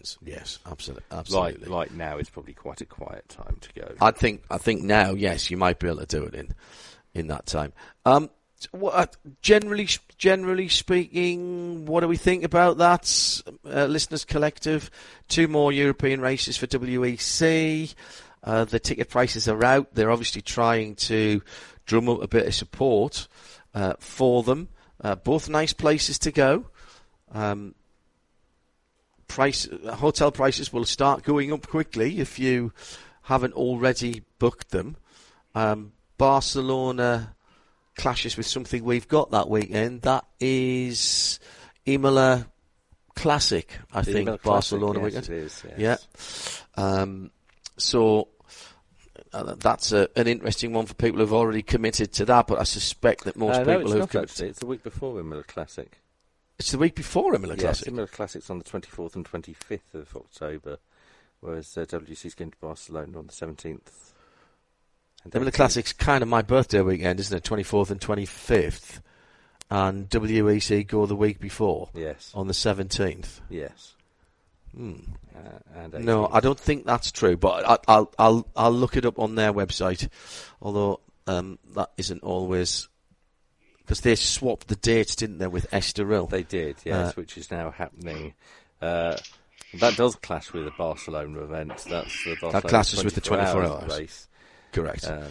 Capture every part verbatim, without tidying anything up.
happens. Yes, absolutely. absolutely. Right, right now is probably quite a quiet time to go. I think. I think now, yes, you might be able to do it in in that time. Um, what, generally, generally speaking, what do we think about that, uh, listeners collective? Two more European races for W E C. Uh, the ticket prices are out. They're obviously trying to drum up a bit of support uh, for them. Uh, both nice places to go. Um, price hotel prices will start going up quickly if you haven't already booked them. Um, Barcelona clashes with something we've got that weekend. That is Imola Classic, I the think. Imola Barcelona Classic, yes, weekend. It is, yes. Yeah. Um, so uh, that's a, an interesting one for people who've already committed to that. But I suspect that most uh, people no, it's who've not com- actually. It's the week before Imola Classic. It's the week before Imola yes, Classic. Imola Classic's on the twenty-fourth and twenty-fifth of October, whereas uh, W C C's going to Barcelona on the seventeenth. Imola Classic's kind of my birthday weekend, isn't it? twenty-fourth and twenty-fifth. And W E C go the week before. Yes. On the seventeenth. Yes. Hmm. Uh, and no, I don't think that's true, but I, I'll I'll I'll look it up on their website. Although um, that isn't always, because they swapped the dates, didn't they, with Estoril? They did, yes, uh, which is now happening. Uh, that does clash with the Barcelona event. That's the Barcelona that clashes with the twenty-four hours race. Correct. Um,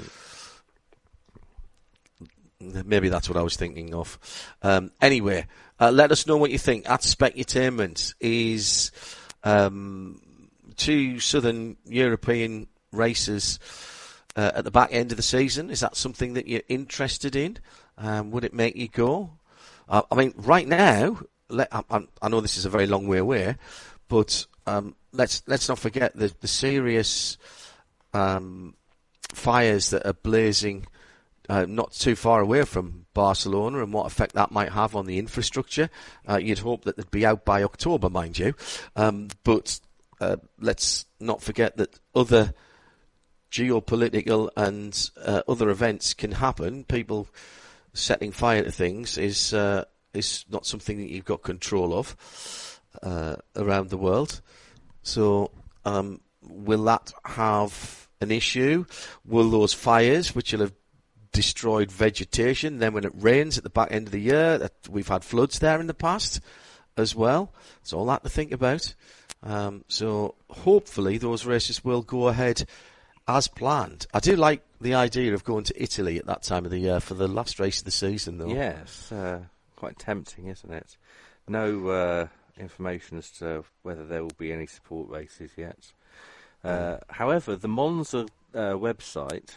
Maybe that's what I was thinking of. Um, anyway, uh, let us know what you think. At Specutainment is um, two Southern European races uh, at the back end of the season. Is that something that you're interested in? Um, would it make you go? Uh, I mean, right now, let, I, I know this is a very long way away, but um, let's let's not forget the, the serious um, fires that are blazing Uh, not too far away from Barcelona, and what effect that might have on the infrastructure. Uh, you'd hope that they'd be out by October, mind you. Um, but uh, let's not forget that other geopolitical and uh, other events can happen. People setting fire to things is uh, is not something that you've got control of uh, around the world. So um, will that have an issue? Will those fires, which will have destroyed vegetation, then when it rains at the back end of the year, that we've had floods there in the past as well. It's all that to think about. Um, so hopefully those races will go ahead as planned. I do like the idea of going to Italy at that time of the year for the last race of the season, though. Yes, uh, quite tempting, isn't it? No uh, information as to whether there will be any support races yet. Uh, mm. However, the Monza uh, website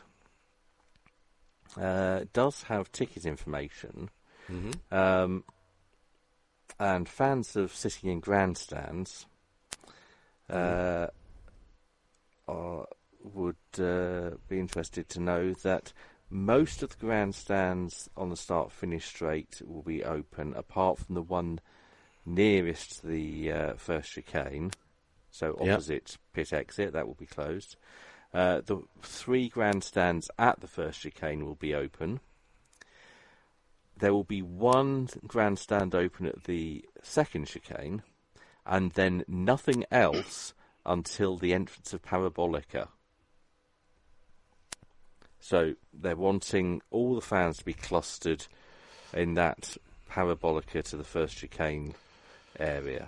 Uh, does have ticket information, mm-hmm. um, and fans of sitting in grandstands uh, mm. are, would uh, be interested to know that most of the grandstands on the start-finish straight will be open, apart from the one nearest the uh, first chicane, so opposite yep. pit exit, that will be closed. Uh, the three grandstands at the first chicane will be open. There will be one grandstand open at the second chicane, and then nothing else until the entrance of Parabolica. So they're wanting all the fans to be clustered in that Parabolica to the first chicane area.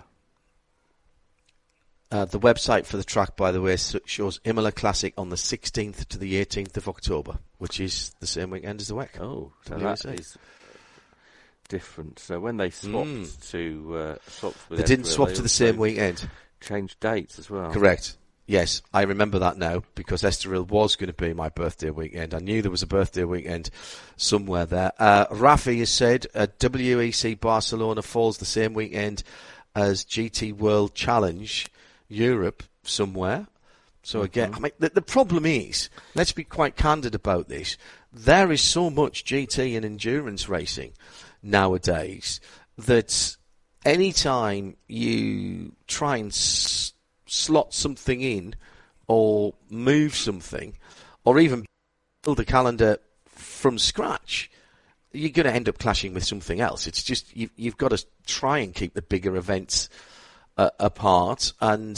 Uh, the website for the track, by the way, shows Imola Classic on the sixteenth to the eighteenth of October, which is the same weekend as the W E C. Oh, so that is different. So when they swapped mm. to uh, swapped with they didn't Estoril, swap they to the same weekend. Changed dates as well. Correct. Yes, I remember that now, because Estoril was going to be my birthday weekend. I knew there was a birthday weekend somewhere there. Uh, Rafi has said uh, W E C Barcelona falls the same weekend as G T World Challenge Europe somewhere. So again, mm-hmm. I mean, the, the problem is, let's be quite candid about this, there is so much G T and endurance racing nowadays that any time you try and s- slot something in or move something or even build a calendar from scratch, you're going to end up clashing with something else. It's just, you, you've got to try and keep the bigger events uh, apart, and